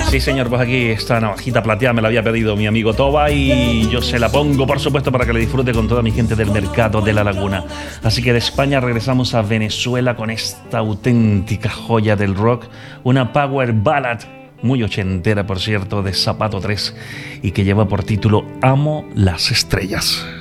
Sí, señor, pues aquí esta navajita plateada me la había pedido mi amigo Toba y yo se la pongo, por supuesto, para que le disfrute con toda mi gente del mercado de La Laguna. Así que de España regresamos a Venezuela con esta auténtica joya del rock, una power ballad muy ochentera, por cierto, de Zapato 3 y que lleva por título Amo las estrellas.